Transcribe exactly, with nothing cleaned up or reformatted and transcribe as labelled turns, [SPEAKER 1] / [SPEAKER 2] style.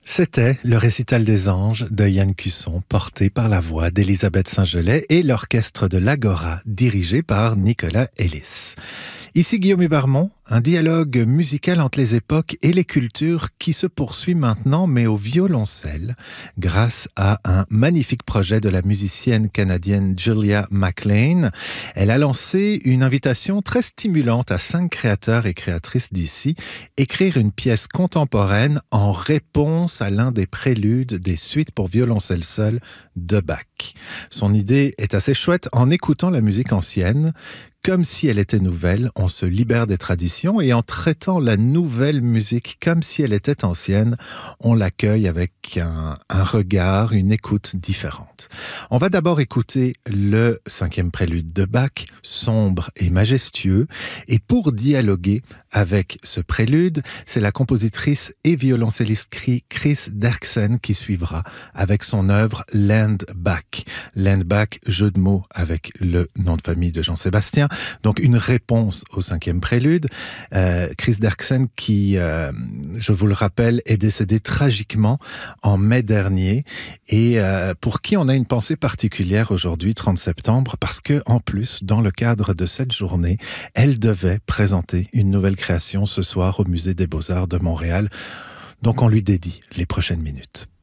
[SPEAKER 1] C'était le récital des anges de Yann Cusson, porté par la voix d'Elisabeth Saint-Gelais et l'orchestre de l'Agora, dirigé par Nicolas Ellis. Ici Guillaume Hubermont, un dialogue musical entre les époques et les cultures qui se poursuit maintenant, mais au violoncelle, grâce à un magnifique projet de la musicienne canadienne Julia McLean. Elle a lancé une invitation très stimulante à cinq créateurs et créatrices d'ici, écrire une pièce contemporaine en réponse à l'un des préludes des suites pour violoncelle seul de Bach. Son idée est assez chouette. En écoutant la musique ancienne, comme si elle était nouvelle, on se libère des traditions et en traitant la nouvelle musique comme si elle était ancienne, on l'accueille avec un, un regard, une écoute différente. On va d'abord écouter le cinquième prélude de Bach, sombre et majestueux, et pour dialoguer avec ce prélude, c'est la compositrice et violoncelliste Chris Derksen qui suivra avec son œuvre Land Bach. Land Bach, jeu de mots avec le nom de famille de Jean-Sébastien. Donc une réponse au cinquième prélude. Euh, Chris Derksen qui, euh, je vous le rappelle, est décédé tragiquement en mai dernier et euh, pour qui on a une pensée particulière aujourd'hui, trente septembre, parce que en plus, dans le cadre de cette journée, elle devait présenter une nouvelle création ce soir au Musée des Beaux-Arts de Montréal. Donc on lui dédie les prochaines minutes.